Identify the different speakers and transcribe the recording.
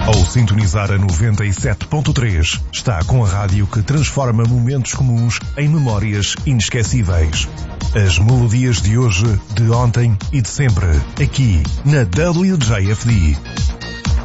Speaker 1: Ao sintonizar a 97.3, está com a rádio que transforma momentos comuns em memórias inesquecíveis. As melodias de hoje, de ontem e de sempre, aqui na WJFD.